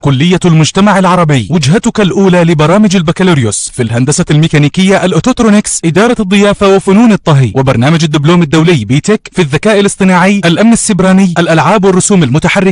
كلية المجتمع العربي، وجهتك الأولى لبرامج البكالوريوس في الهندسة الميكانيكية، الأوتوترونكس، إدارة الضيافة وفنون الطهي، وبرنامج الدبلوم الدولي بي تك في الذكاء الاصطناعي، الأمن السيبراني، الألعاب والرسوم المتحركة.